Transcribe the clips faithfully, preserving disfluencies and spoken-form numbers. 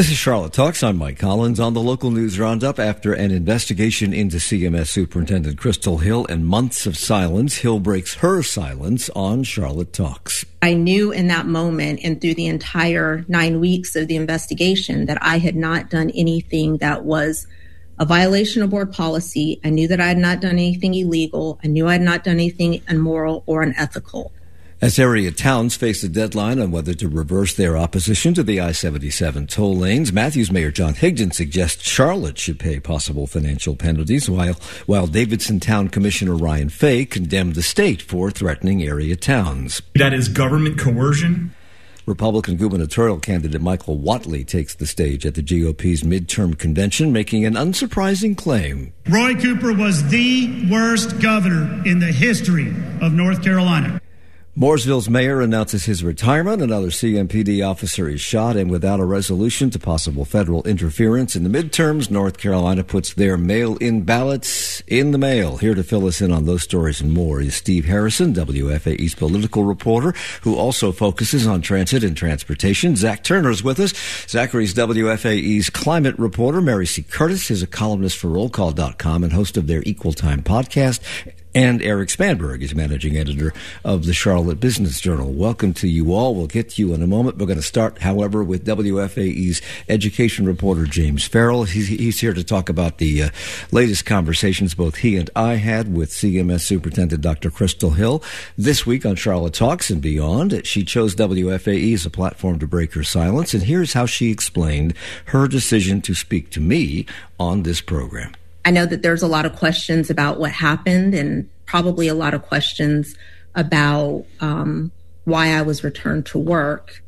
This is Charlotte Talks. I'm Mike Collins on the local news roundup. After an investigation into C M S Superintendent Crystal Hill and months of silence, Hill breaks her silence on Charlotte Talks. I knew in that moment and through the entire nine weeks of the investigation that I had not done anything that was a violation of board policy. I knew that I had not done anything illegal. I knew I had not done anything immoral or unethical. As area towns face a deadline on whether to reverse their opposition to the I seventy-seven toll lanes, Matthews Mayor John Higdon suggests Charlotte should pay possible financial penalties, while while Davidson Town Commissioner Ryan Fay condemned the state for threatening area towns. That is government coercion. Republican gubernatorial candidate Michael Whatley takes the stage at the G O P's midterm convention, making an unsurprising claim. Roy Cooper was the worst governor in the history of North Carolina. Mooresville's mayor announces his retirement. Another C M P D officer is shot, and without a resolution to possible federal interference in the midterms, North Carolina puts their mail-in ballots in the mail. Here to fill us in on those stories and more is Steve Harrison, W F A E's political reporter, who also focuses on transit and transportation. Zach Turner's with us. Zachary's W F A E's climate reporter. Mary C. Curtis is a columnist for roll call dot com and host of their Equal Time podcast. And Eric Spanberg is managing editor of the Charlotte Business Journal. Welcome to you all. We'll get to you in a moment. We're going to start, however, with W F A E's education reporter James Farrell. He's, he's here to talk about the uh, latest conversations both he and I had with C M S Superintendent Doctor Crystal Hill this week on Charlotte Talks and beyond. She chose W F A E as a platform to break her silence, and here's how she explained her decision to speak to me on this program. I know that there's a lot of questions about what happened and probably a lot of questions about um, why I was returned to work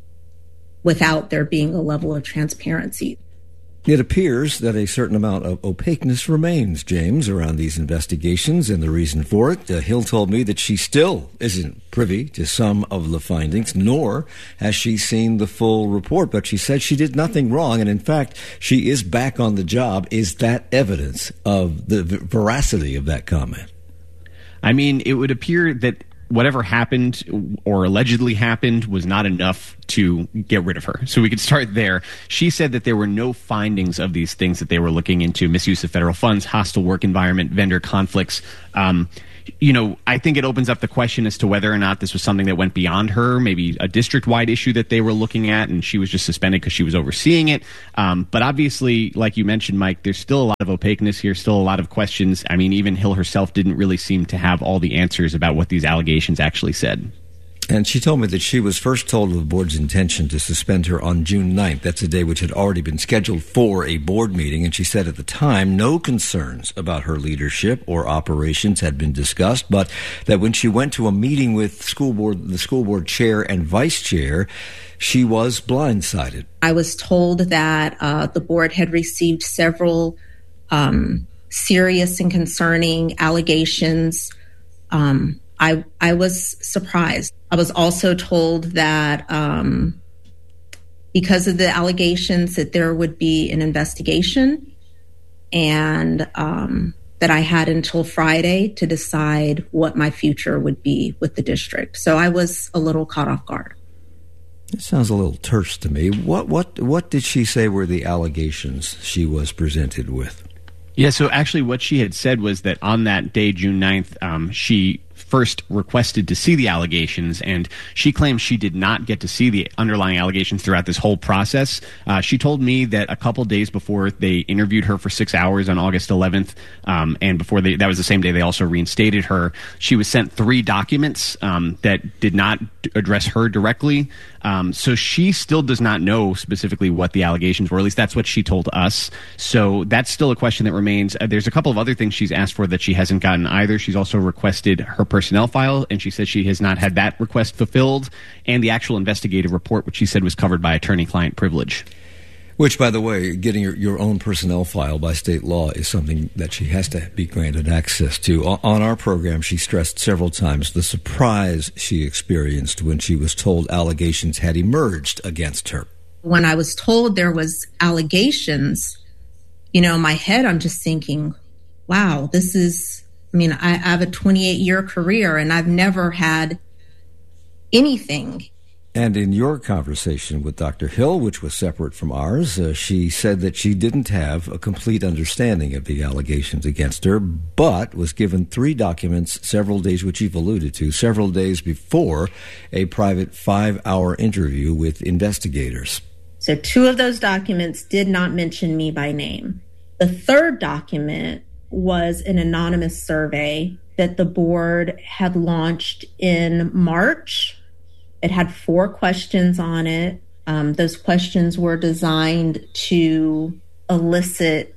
without there being a level of transparency. It appears that a certain amount of opaqueness remains, James, around these investigations, and the reason for it. Uh, Hill told me that she still isn't privy to some of the findings, nor has she seen the full report, but she said she did nothing wrong, and in fact, she is back on the job. Is that evidence of the veracity of that comment? I mean, it would appear that whatever happened or allegedly happened was not enough to get rid of her. So we could start there. She said that there were no findings of these things that they were looking into: misuse of federal funds, hostile work environment, vendor conflicts. Um, you know, I think it opens up the question as to whether or not this was something that went beyond her, maybe a district-wide issue that they were looking at, and she was just suspended because she was overseeing it. Um, but obviously, like you mentioned, Mike, there's still a lot of opaqueness here, still a lot of questions. I mean, even Hill herself didn't really seem to have all the answers about what these allegations actually said. And she told me that she was first told of the board's intention to suspend her on June ninth. That's a day which had already been scheduled for a board meeting. And she said at the time no concerns about her leadership or operations had been discussed, but that when she went to a meeting with school board, the school board chair and vice chair, she was blindsided. I was told that uh, the board had received several um, serious and concerning allegations. Um, I I was surprised. I was also told that um, because of the allegations that there would be an investigation, and um, that I had until Friday to decide what my future would be with the district. So I was a little caught off guard. It sounds a little terse to me. What what what did she say were the allegations she was presented with? Yeah, so actually what she had said was that on that day, June ninth, um, she first requested to see the allegations, and she claims she did not get to see the underlying allegations throughout this whole process. Uh, she told me that a couple days before they interviewed her for six hours on August eleventh, um, and before they, that was the same day they also reinstated her, she was sent three documents um, that did not address her directly. Um, so she still does not know specifically what the allegations were. At least that's what she told us. So that's still a question that remains. Uh, there's a couple of other things she's asked for that she hasn't gotten either. She's also requested her personnel file, and she says she has not had that request fulfilled, and the actual investigative report, which she said was covered by attorney-client privilege. Which, by the way, getting your, your own personnel file by state law is something that she has to be granted access to. On our program, she stressed several times the surprise she experienced when she was told allegations had emerged against her. When I was told there was allegations, you know, in my head, I'm just thinking, wow, this is, I mean, I, I have a twenty-eight year career and I've never had anything. And in your conversation with Doctor Hill, which was separate from ours, uh, she said that she didn't have a complete understanding of the allegations against her, but was given three documents several days, which you've alluded to, several days before a private five-hour interview with investigators. So two of those documents did not mention me by name. The third document was an anonymous survey that the board had launched in March. It had four questions on it. Um, those questions were designed to elicit,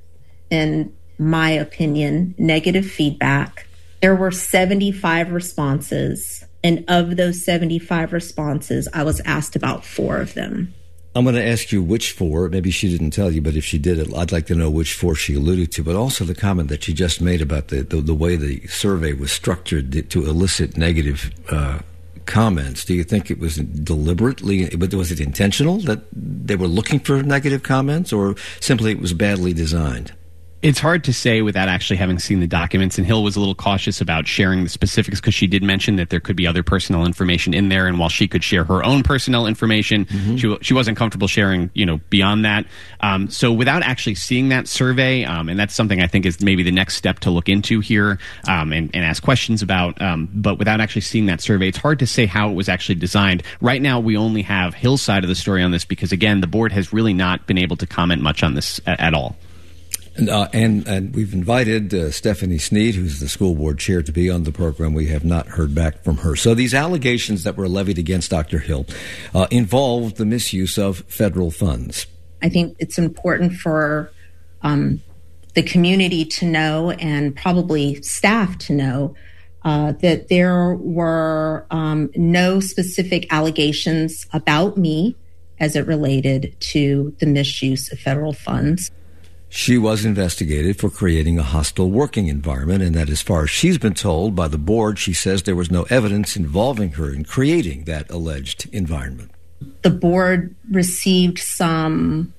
in my opinion, negative feedback. There were seventy-five responses, and of those seventy-five responses, I was asked about four of them. I'm going to ask you which four. Maybe she didn't tell you, but if she did, I'd like to know which four she alluded to, but also the comment that she just made about the, the, the way the survey was structured to elicit negative uh comments. Do you think it was deliberately, but was it intentional that they were looking for negative comments, or simply it was badly designed? It's hard to say without actually having seen the documents, and Hill was a little cautious about sharing the specifics because she did mention that there could be other personal information in there, and while she could share her own personal information, mm-hmm. she she wasn't comfortable sharing, you know, beyond that. Um, so without actually seeing that survey, um, and that's something I think is maybe the next step to look into here um, and, and ask questions about, um, but without actually seeing that survey, it's hard to say how it was actually designed. Right now, we only have Hill's side of the story on this because, again, the board has really not been able to comment much on this at, at all. And, uh, and and we've invited uh, Stephanie Sneed, who's the school board chair, to be on the program. We have not heard back from her. So these allegations that were levied against Doctor Hill uh, involved the misuse of federal funds. I think it's important for um, the community to know, and probably staff to know, uh, that there were um, no specific allegations about me as it related to the misuse of federal funds. She was investigated for creating a hostile working environment, and that as far as she's been told by the board, she says there was no evidence involving her in creating that alleged environment. The board received some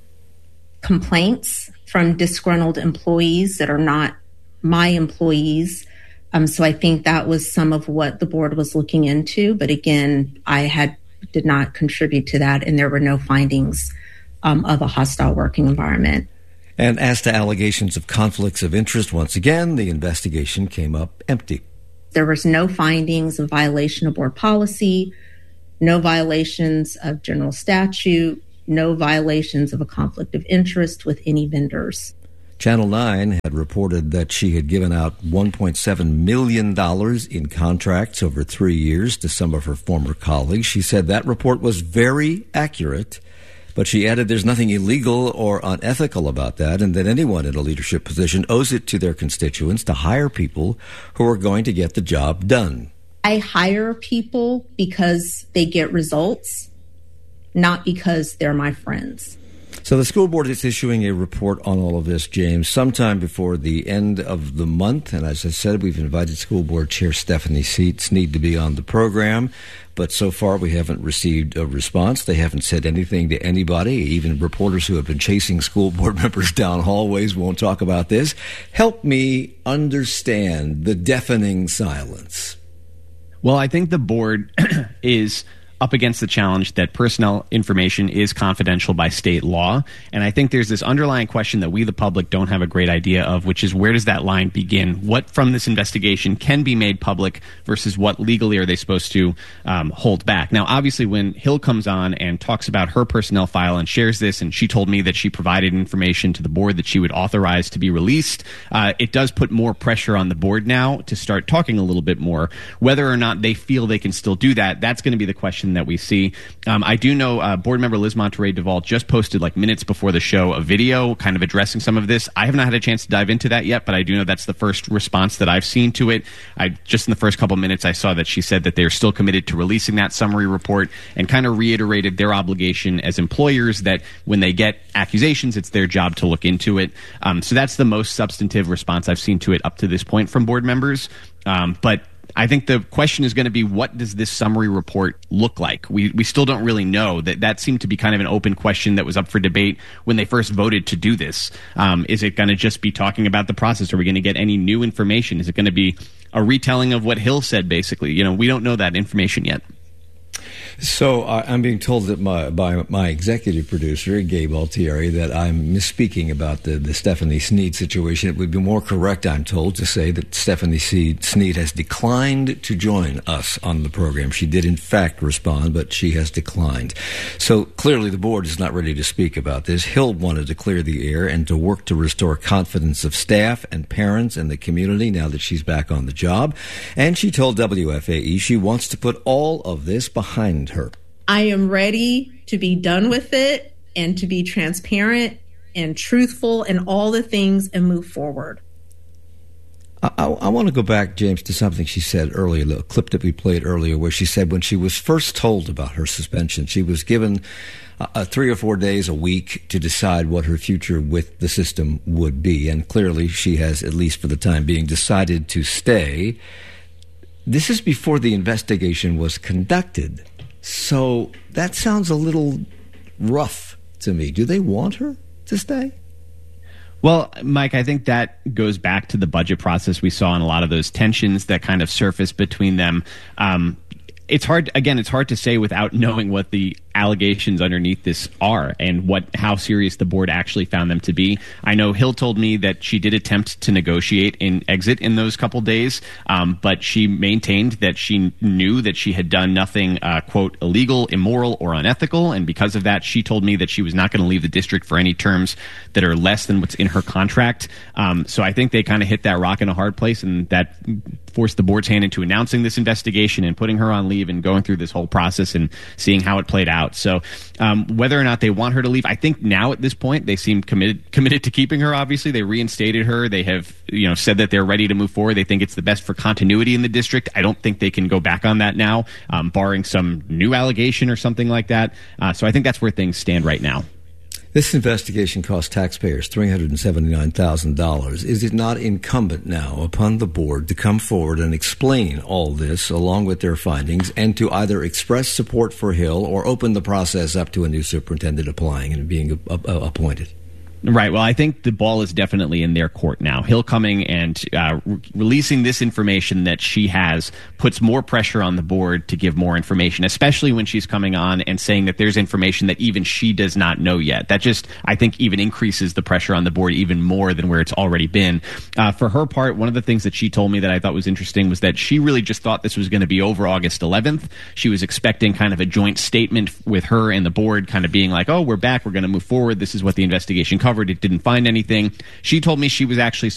complaints from disgruntled employees that are not my employees. Um, so I think that was some of what the board was looking into. But again, I had did not contribute to that, and there were no findings um, of a hostile working environment. And as to allegations of conflicts of interest, once again, the investigation came up empty. There was no findings of violation of board policy, no violations of general statute, no violations of a conflict of interest with any vendors. Channel nine had reported that she had given out one point seven million dollars in contracts over three years to some of her former colleagues. She said that report was very accurate, but she added there's nothing illegal or unethical about that, and that anyone in a leadership position owes it to their constituents to hire people who are going to get the job done. I hire people because they get results, not because they're my friends. So the school board is issuing a report on all of this, James, sometime before the end of the month. And as I said, we've invited school board chair Stephanie Sneed to be on the program. But so far, we haven't received a response. They haven't said anything to anybody. Even reporters who have been chasing school board members down hallways won't talk about this. Help me understand the deafening silence. Well, I think the board is up against the challenge that personnel information is confidential by state law. And I think there's this underlying question that we, the public, don't have a great idea of, which is where does that line begin? What from this investigation can be made public versus what legally are they supposed to um, hold back? Now, obviously, when Hill comes on and talks about her personnel file and shares this, and she told me that she provided information to the board that she would authorize to be released, uh, it does put more pressure on the board now to start talking a little bit more. Whether or not they feel they can still do that, that's going to be the question that we see. Um, I do know uh, board member Liz Monterey Duvall just posted like minutes before the show a video kind of addressing some of this. I have not had a chance to dive into that yet, but I do know that's the first response that I've seen to it. I just in the first couple minutes I saw that she said that they're still committed to releasing that summary report and kind of reiterated their obligation as employers that when they get accusations, it's their job to look into it. Um, so that's the most substantive response I've seen to it up to this point from board members. Um, but I think the question is going to be, what does this summary report look like? We we still don't really know. That that seemed to be kind of an open question that was up for debate when they first voted to do this. Um, is it going to just be talking about the process? Are we going to get any new information? Is it going to be a retelling of what Hill said, basically? You know, we don't know that information yet. So uh, I'm being told that my, by my executive producer, Gabe Altieri, that I'm misspeaking about the, the Stephanie Snead situation. It would be more correct, I'm told, to say that Stephanie Snead has declined to join us on the program. She did, in fact, respond, but she has declined. So clearly the board is not ready to speak about this. Hill wanted to clear the air and to work to restore confidence of staff and parents and the community now that she's back on the job. And she told W F A E she wants to put all of this behind her. I am ready to be done with it and to be transparent and truthful and all the things and move forward. I, I, I want to go back, James, to something she said earlier, the clip that we played earlier, where she said when she was first told about her suspension, she was given uh, three or four days a week to decide what her future with the system would be. And clearly she has, at least for the time being, decided to stay. This is before the investigation was conducted. So that sounds a little rough to me. Do they want her to stay? Well, Mike, I think that goes back to the budget process we saw and a lot of those tensions that kind of surfaced between them. Um, it's hard, again, it's hard to say without knowing what the allegations underneath this are and what how serious the board actually found them to be. I know Hill told me that she did attempt to negotiate an exit in those couple days, um, but she maintained that she knew that she had done nothing, uh, quote, illegal, immoral, or unethical, and because of that, she told me that she was not going to leave the district for any terms that are less than what's in her contract. Um, so I think they kind of hit that rock in a hard place, and that forced the board's hand into announcing this investigation and putting her on leave and going through this whole process and seeing how it played out. So um, whether or not they want her to leave, I think now at this point they seem committed committed to keeping her. Obviously, they reinstated her. They have you know said that they're ready to move forward. They think it's the best for continuity in the district. I don't think they can go back on that now, um, barring some new allegation or something like that. Uh, so I think that's where things stand right now. This investigation cost taxpayers three hundred seventy-nine thousand dollars. Is it not incumbent now upon the board to come forward and explain all this along with their findings and to either express support for Hill or open the process up to a new superintendent applying and being a, a, appointed? Right. Well, I think the ball is definitely in their court now. Hill coming and uh, re- releasing this information that she has puts more pressure on the board to give more information, especially when she's coming on and saying that there's information that even she does not know yet. That just, I think, even increases the pressure on the board even more than where it's already been. Uh, for her part, one of the things that she told me that I thought was interesting was that she really just thought this was going to be over August eleventh. She was expecting kind of a joint statement with her and the board kind of being like, oh, we're back, we're going to move forward, this is what the investigation covered. It didn't find anything. She told me she was actually